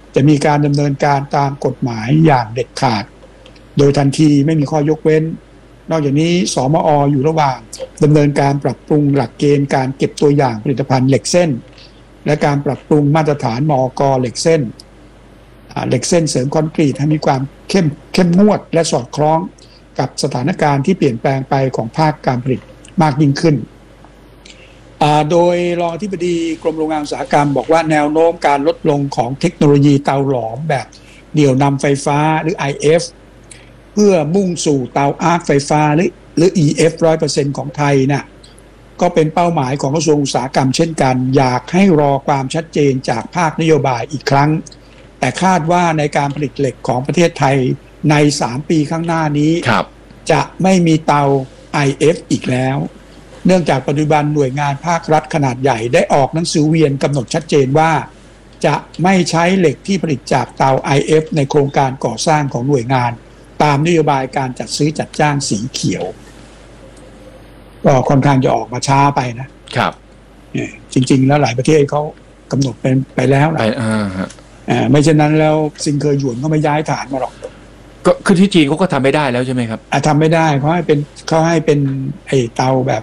จะมีการดำเนินการตามกฎหมายอย่างเด็ดขาดโดยทันทีไม่มีข้อยกเว้นนอกจากนี้สมอ.อยู่ระหว่างดำเนินการปรับปรุงหลักเกณฑ์การเก็บตัวอย่างผลิตภัณฑ์เหล็กเส้นและการปรับปรุงมาตรฐานมอก.เหล็กเส้นเสริมคอนกรีตให้มีความเข้มงวดและสอดคล้องกับสถานการณ์ที่เปลี่ยนแปลงไปของภาคการผลิตมากยิ่งขึ้นโดยรองอธิบดีกรมโรงงานอุตสาหกรรมบอกว่าแนวโน้มการลดลงของเทคโนโลยีเตาหลอมแบบเดี่ยวนำไฟฟ้าหรือ IF เพื่อมุ่งสู่เตาอาร์คไฟฟ้าหรือ EF 100% ของไทยน่ะก็เป็นเป้าหมายของกระทรวงอุตสาหกรรมเช่นกันอยากให้รอความชัดเจนจากภาคนโยบายอีกครั้งแต่คาดว่าในการผลิตเหล็กของประเทศไทยใน3 ปีข้างหน้านี้จะไม่มีเตา IF อีกแล้วเนื่องจากปัจจุบันหน่วยงานภาครัฐขนาดใหญ่ได้ออกหนังสือเวียนกำหนดชัดเจนว่าจะไม่ใช้เหล็กที่ผลิตจากเตา IF ในโครงการก่อสร้างของหน่วยงานตามนโยบายการจัดซื้อจัดจ้างสีเขียวก็ค่อนข้างจะออกมาช้าไปนะครับจริงๆแล้วหลายประเทศเขากำหนดเป็นไปแล้วนะไม่เช่นนั้นแล้วซิงเกอร์หยวนก็ไม่ย้ายฐานมาหรอกก็คือที่จีนเขาก็ทำไม่ได้แล้วใช่ไหมครับทำไม่ได้เขาให้เป็นไอเตาแบบ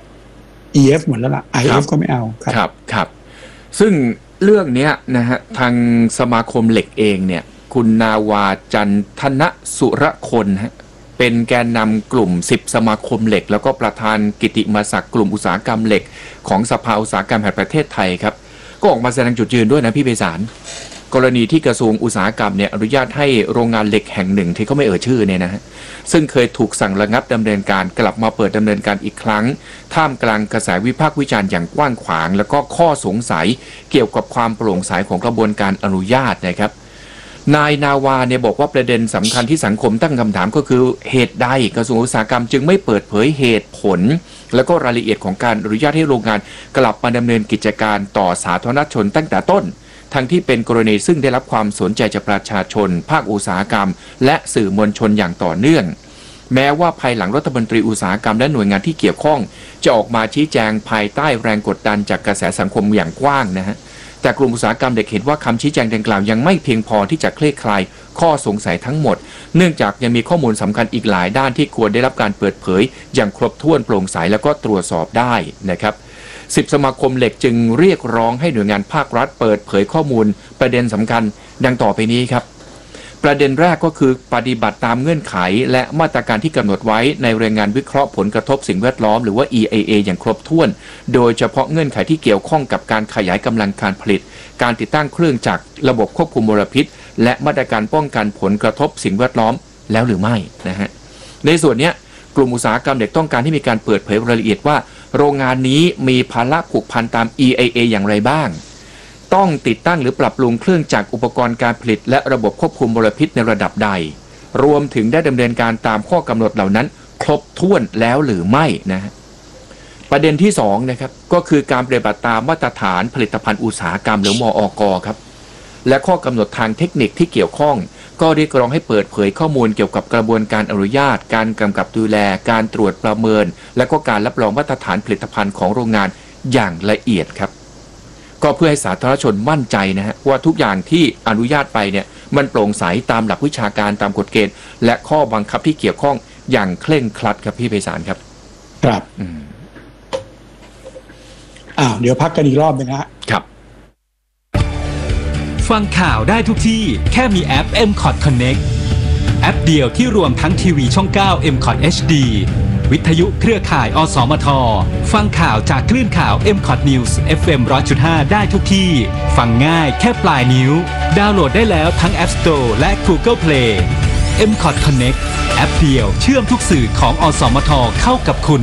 EF หมดแล้วล่ะ IF ก็ไม่เอาครับซึ่งเรื่องนี้นะฮะทางสมาคมเหล็กเองเนี่ยคุณนาวาจันทนสุรคนฮะเป็นแกนนำกลุ่ม10สมาคมเหล็กแล้วก็ประธานกิติมศักดิ์กลุ่มอุตสาหกรรมเหล็กของสภาอุตสาหกรรมแห่งประเทศไทยครับก็ออกมาแสดงจุดยืนด้วยนะพี่ไพศาลกรณีที่กระทรวงอุตสาหกรรมเนี่ยอนุญาตให้โรงงานเหล็กแห่งหนึ่งที่เขาไม่เอ่ยชื่อเนี่ยนะฮะซึ่งเคยถูกสั่งระงับดำเนินการกลับมาเปิดดำเนินการอีกครั้งท่ามกลางกระแสวิพากษ์วิจารณ์อย่างกว้างขวางแล้วก็ข้อสงสัยเกี่ยวกับความโปร่งใสของกระบวนการอนุญาตนะครับนายนาวาเนี่ยบอกว่าประเด็นสำคัญที่สังคมตั้งคำถามก็คือเหตุใดกระทรวงอุตสาหกรรมจึงไม่เปิดเผยเหตุผลและก็รายละเอียดของการอนุญาตให้โรงงานกลับมาดำเนินกิจการต่อสาธารณชนตั้งแต่ต้นทั้งที่เป็นกรณีซึ่งได้รับความสนใจจากประชาชนภาคอุตสาหกรรมและสื่อมวลชนอย่างต่อเนื่องแม้ว่าภายหลังรัฐมนตรีอุตสาหกรรมและหน่วยงานที่เกี่ยวข้องจะออกมาชี้แจงภายใต้แรงกดดันจากกระแสสังคมอย่างกว้างนะฮะแต่กลุ่มอุตสาหกรรมเด็กเห็นว่าคำชี้แจงดังกล่าวยังไม่เพียงพอที่จะคลี่คลายข้อสงสัยทั้งหมดเนื่องจากยังมีข้อมูลสำคัญอีกหลายด้านที่ควรได้รับการเปิดเผยอย่างครบถ้วนโปร่งใสแล้วก็ตรวจสอบได้นะครับ10สมาคมเหล็กจึงเรียกร้องให้หน่วยงานภาครัฐเปิดเผยข้อมูลประเด็นสำคัญดังต่อไปนี้ครับประเด็นแรกก็คือปฏิบัติตามเงื่อนไขและมาตรการที่กำหนดไว้ในรายงานวิเคราะห์ผลกระทบสิ่งแวดล้อมหรือว่า EIA อย่างครบถ้วนโดยเฉพาะเงื่อนไขที่เกี่ยวข้องกับการขยายกำลังการผลิตการติดตั้งเครื่องจักรระบบควบคุมมลพิษและมาตรการป้องกันผลกระทบสิ่งแวดล้อมแล้วหรือไม่นะฮะในส่วนนี้กลุ่มอุตสาหกรรมเด็กต้องการที่มีการเปิดเผยรายละเอียดว่าโรงงานนี้มีภาระผูกพันตาม EIA อย่างไรบ้างต้องติดตั้งหรือปรับปรุงเครื่องจักรอุปกรณ์การผลิตและระบบควบคุมมลพิษในระดับใดรวมถึงได้ดำเนินการตามข้อกำหนดเหล่านั้นครบถ้วนแล้วหรือไม่นะฮะประเด็นที่2นะครับก็คือการปฏิบัติตามมาตรฐานผลิตภัณฑ์อุตสาหกรรมหรือมอก.ครับและข้อกำหนดทางเทคนิคที่เกี่ยวข้องก็เรียกร้องให้เปิดเผยข้อมูลเกี่ยวกับกระบวนการอนุญาตการกำกับดูแลการตรวจประเมินและก็การรับรองมาตรฐานผลิตภัณฑ์ของโรงงานอย่างละเอียดครับก็เพื่อให้สาธารณชนมั่นใจนะฮะว่าทุกอย่างที่อนุญาตไปเนี่ยมันโปร่งใสตามหลักวิชาการตามกฎเกณฑ์และข้อบังคับที่เกี่ยวข้องอย่างเคร่งครัดครับพี่ไพศาลครับครับเดี๋ยวพักกันอีกรอบนึงครับฟังข่าวได้ทุกที่แค่มีแอป MCOT Connect แอปเดียวที่รวมทั้งทีวีช่อง 9 MCOT HD วิทยุเครือข่ายอสมทฟังข่าวจากคลื่นข่าว MCOT News FM 100.5 ได้ทุกที่ฟังง่ายแค่ปลายนิ้วดาวน์โหลดได้แล้วทั้ง App Store และ Google Play MCOT Connect แอปเดียวเชื่อมทุกสื่อของอสมทเข้ากับคุณ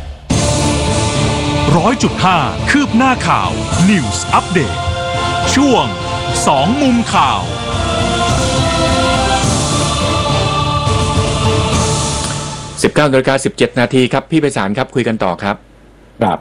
100.5 คืบหน้าข่าว News Update ช่วง2มุมข่าว 19:17 นาทีครับพี่ไพศาลครับคุยกันต่อครับครับ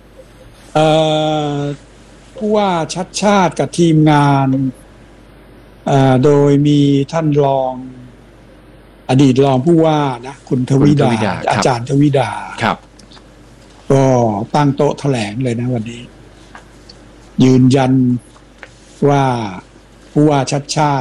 ผู้ว่าชัดชาติกับทีมงานโดยมีท่านรองอดีตรองผู้ว่านะคุณทวิดาอาจารย์ทวิดาครับก็ตั้งโต๊ะแถลงเลยนะวันนี้ยืนยันว่าผู้ว่าชัดชาติ